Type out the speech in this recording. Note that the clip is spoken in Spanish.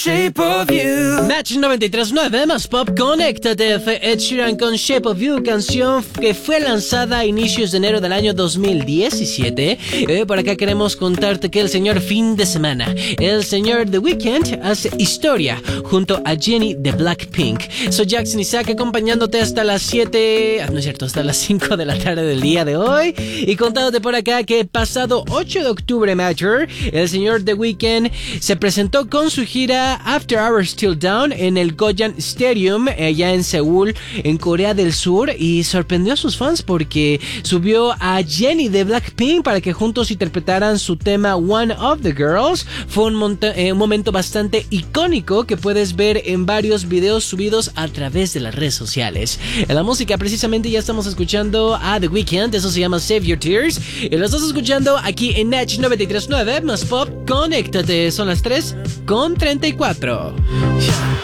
Shape of You. Match 93.9 más pop, conéctate. Fue Ed Sheeran con Shape of You, canción que fue lanzada a inicios de enero del año 2017. Por acá queremos contarte que el señor fin de semana, el señor The Weeknd, hace historia junto a Jennie de Blackpink. Soy Jackson Isaac acompañándote hasta las 7, no es cierto, hasta las 5 de la tarde del día de hoy. Y contándote por acá que pasado 8 de octubre, Matcher, el señor The Weeknd se presentó con su gira After Hours Till Dawn en el Goyan Stadium, allá en Seúl, en Corea del Sur, y sorprendió a sus fans porque subió a Jennie de Blackpink para que juntos interpretaran su tema One of the Girls. Fue un momento bastante icónico que puedes ver en varios videos subidos a través de las redes sociales. En la música precisamente ya estamos escuchando a The Weeknd, eso se llama Save Your Tears, y lo estás escuchando aquí en Natch 93.9 más pop, conéctate. Son las 3:34.